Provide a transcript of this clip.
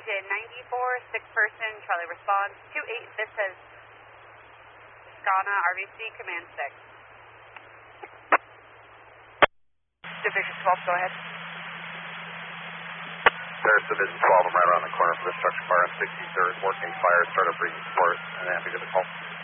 Division 94, 6-person, Charlie response, 2-8, this is Ghana, RBC, Command 6. Division 12, go ahead. There's Division 12, I'm right around the corner for the structure fire on 63rd, working fire, startup bringing support, and happy to the call.